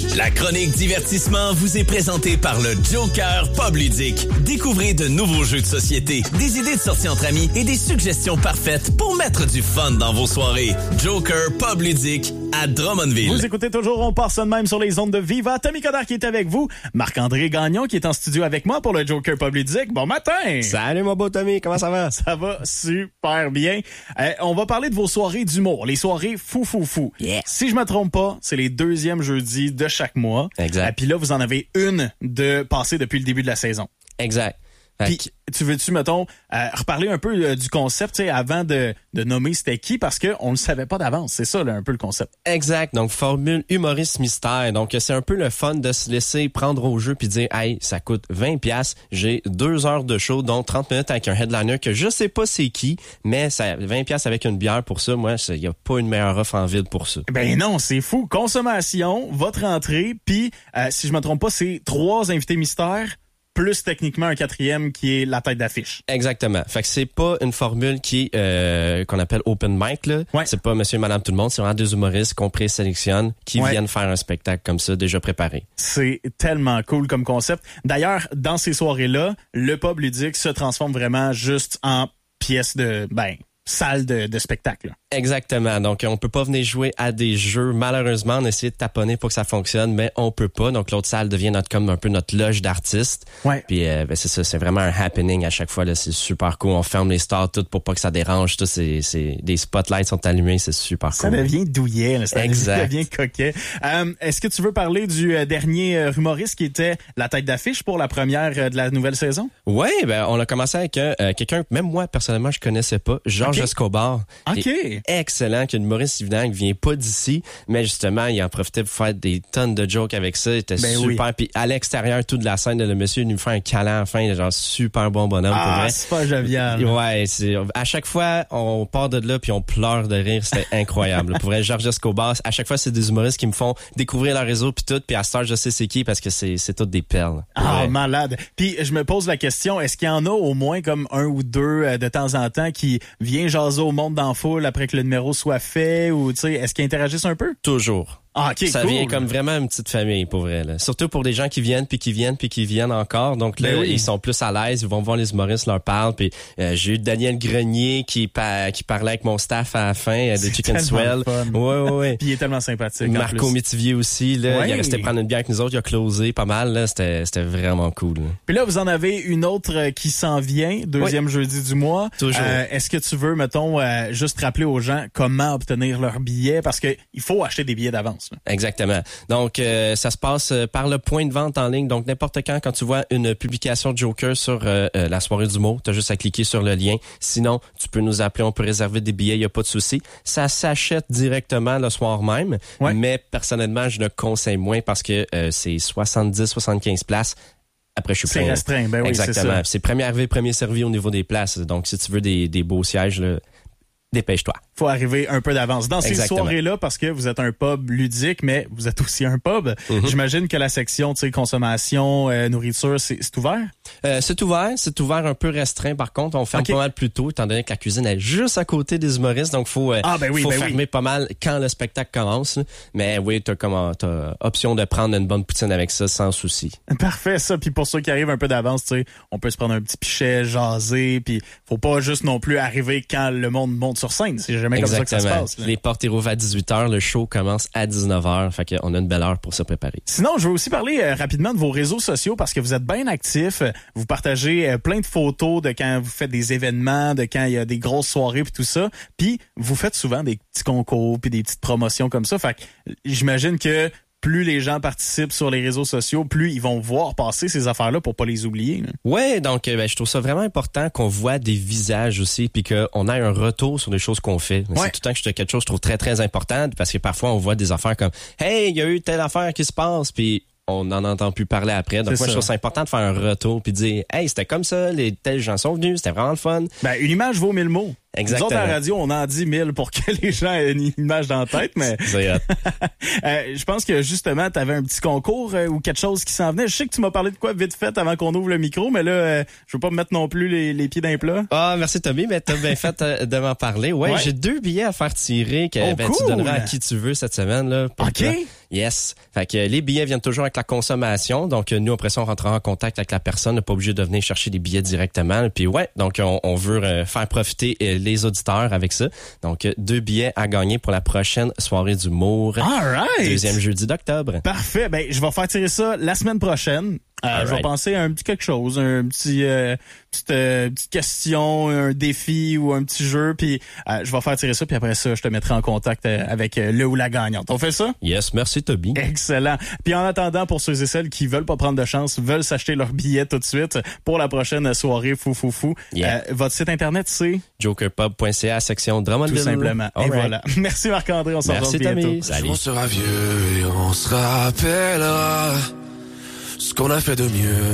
La chronique divertissement vous est présentée par le Joker Pub Ludique. Découvrez de nouveaux jeux de société, des idées de sortie entre amis et des suggestions parfaites pour mettre du fun dans vos soirées. Joker Pub Ludique à Drummondville. Vous écoutez toujours On part ça de même sur les ondes de Viva. Tommy Coderre qui est avec vous. Marc-André Gagnon qui est en studio avec moi pour le Joker Pub Ludique. Bon matin! Salut mon beau Tommy, comment ça va? Ça va super bien. On va parler de vos soirées d'humour, les soirées fou. Yeah. Si je me trompe pas, c'est les deuxièmes jeudis de chaque mois. Exact. Puis là, vous en avez une de passée depuis le début de la saison. Exact. Puis, tu veux-tu, mettons, reparler un peu du concept, tu sais, avant de nommer c'était qui, parce qu'on ne savait pas d'avance. C'est ça, là, un peu le concept. Exact. Donc, formule humoriste mystère. Donc, c'est un peu le fun de se laisser prendre au jeu puis dire, hey, ça coûte 20$. J'ai 2 heures de show, dont 30 minutes avec un headliner que je sais pas c'est qui, mais ça 20$ avec une bière pour ça. Moi, il y a pas une meilleure offre en ville pour ça. Ben non, c'est fou. Consommation, votre entrée, puis, si je me trompe pas, c'est 3 invités mystères, plus techniquement un 4e qui est la tête d'affiche. Exactement. Fait que c'est pas une formule qui qu'on appelle open mic là. Ouais. C'est pas monsieur et madame tout le monde, c'est vraiment des humoristes qu'on présélectionne qui viennent faire un spectacle comme ça déjà préparé. C'est tellement cool comme concept. D'ailleurs, dans ces soirées-là, le pub ludique se transforme vraiment juste en pièce de salle de spectacle. Exactement. Donc, on peut pas venir jouer à des jeux. Malheureusement, on essaie de taponner pour que ça fonctionne, mais on peut pas. Donc, l'autre salle devient comme un peu notre loge d'artistes. Ouais. Puis, c'est ça. C'est vraiment un happening à chaque fois, là. C'est super cool. On ferme les stars toutes pour pas que ça dérange. Tout, c'est des spotlights sont allumés. C'est super cool. Ça devient douillet, là. Ça exact. devient coquet. Est-ce que tu veux parler du dernier humoriste qui était la tête d'affiche pour la première de la nouvelle saison? Ouais, on a commencé avec quelqu'un, même moi, personnellement, je connaissais pas. Georges Escobar. OK. Excellent, qu'un humoriste évident qui vient pas d'ici, mais justement, il en profitait pour faire des tonnes de jokes avec ça. Il était super. Oui. Puis à l'extérieur, tout de la scène, le monsieur, il nous fait un câlin à la fin. Il est genre super bon bonhomme, pour vrai. C'est pas jovial. Ouais, à chaque fois, on part de là puis on pleure de rire. C'était incroyable. Pour vrai, Georges Escobar, à chaque fois, c'est des humoristes qui me font découvrir leur réseau puis tout. Puis à cette heure, je sais c'est qui parce que c'est toutes des perles. Malade. Puis je me pose la question, est-ce qu'il y en a au moins comme 1 ou 2 de temps en temps qui vient jaser au monde dans la foule après que le numéro soit fait, ou tu sais, est-ce qu'ils interagissent un peu? Toujours. Ah, OK, ça cool. vient comme vraiment une petite famille, pour vrai, là. Surtout pour des gens qui viennent, puis qui viennent encore. Donc là, ils sont plus à l'aise, ils vont voir les humoristes, leur parlent. Puis j'ai eu Daniel Grenier qui parlait avec mon staff à la fin, de Chicken Swell. Ouais. Puis il est tellement sympathique. Marco Métivier aussi, là. Ouais. Il est resté prendre une bière avec nous autres, il a closé pas mal, là. C'était vraiment cool, là. Puis là, vous en avez une autre qui s'en vient, deuxième jeudi du mois. Toujours. Est-ce que tu veux, mettons, juste rappeler aux gens comment obtenir leurs billets? Parce que il faut acheter des billets d'avance, là. Exactement. Donc, ça se passe par le point de vente en ligne. Donc, n'importe quand tu vois une publication de Joker sur la soirée d'humour, t'as juste à cliquer sur le lien. Sinon, tu peux nous appeler, on peut réserver des billets, il n'y a pas de souci. Ça s'achète directement le soir même, mais personnellement, je le conseille moins parce que c'est 70-75 places. Après, je suis plein. C'est restreint, ben oui, exactement. c'est ça. C'est premier arrivé, premier servi au niveau des places. Donc, si tu veux des beaux sièges, là, dépêche-toi. Faut arriver un peu d'avance. Dans ces Exactement. soirées-là, parce que vous êtes un pub ludique, mais vous êtes aussi un pub, j'imagine que la section, tu sais, consommation, nourriture, c'est ouvert? C'est ouvert un peu restreint. Par contre, on ferme pas mal plus tôt, étant donné que la cuisine est juste à côté des humoristes. Donc, faut fermer pas mal quand le spectacle commence. Mais oui, t'as option de prendre une bonne poutine avec ça sans souci. Parfait, ça. Puis pour ceux qui arrivent un peu d'avance, tu sais, on peut se prendre un petit pichet, jaser, puis faut pas juste non plus arriver quand le monde monte sur scène. C'est jamais comme ça que ça se passe. Là. Les portes rouvrent à 18h, le show commence à 19h. Fait qu'on a une belle heure pour se préparer. Sinon, je veux aussi parler rapidement de vos réseaux sociaux parce que vous êtes bien actifs. Vous partagez plein de photos de quand vous faites des événements, de quand il y a des grosses soirées puis tout ça. Puis vous faites souvent des petits concours puis des petites promotions comme ça. Fait que j'imagine que plus les gens participent sur les réseaux sociaux, plus ils vont voir passer ces affaires-là pour pas les oublier. Là. Ouais, donc je trouve ça vraiment important qu'on voit des visages aussi puis qu'on ait un retour sur les choses qu'on fait. C'est tout le temps que je fais quelque chose que je trouve très, très important parce que parfois on voit des affaires comme « Hey, il y a eu telle affaire qui se passe » puis on n'en entend plus parler après. Donc moi, je trouve ça important de faire un retour puis de dire « Hey, c'était comme ça, tels gens sont venus, c'était vraiment le fun. » Ben, une image vaut 1000 mots. Exactement. Nous autres, à la radio, on en dit 1000 pour que les gens aient une image dans la tête, mais je pense que justement, tu avais un petit concours ou quelque chose qui s'en venait. Je sais que tu m'as parlé de quoi vite fait avant qu'on ouvre le micro, mais là, je veux pas me mettre non plus les pieds dans les plats. Ah, merci Tommy, mais t'as bien fait de m'en parler. Ouais, j'ai 2 billets à faire tirer que cool. tu donneras à qui tu veux cette semaine. Là, OK. Yes. Fait que les billets viennent toujours avec la consommation. Donc, nous, après ça, on rentrera en contact avec la personne. On n'est pas obligé de venir chercher des billets directement. Puis donc, on veut faire profiter les auditeurs avec ça. Donc, 2 billets à gagner pour la prochaine soirée d'humour. All right. 2e jeudi d'octobre. Parfait. Ben, je vais faire tirer ça la semaine prochaine. Je vais penser à un petit quelque chose, un petit petite question, un défi ou un petit jeu, puis je vais faire tirer ça, puis après ça, je te mettrai en contact avec le ou la gagnante. On fait ça? Yes, merci Toby. Excellent. Puis en attendant, pour ceux et celles qui veulent pas prendre de chance, veulent s'acheter leur billet tout de suite pour la prochaine soirée fou. Yeah. Votre site internet, c'est? jokerpub.ca, section Drummondville. Tout simplement. All et right. Voilà. Merci Marc-André, on se revoit bientôt. Merci Tommy. Salut. On sera vieux et on se rappellera ce qu'on a fait de mieux.